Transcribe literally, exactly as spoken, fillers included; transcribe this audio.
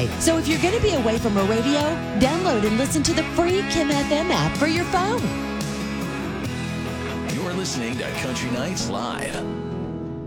Wi-Fi. So if you're going to be away from a radio, download and listen to the free Kim F M app for your phone. You're listening to Country Nights Live.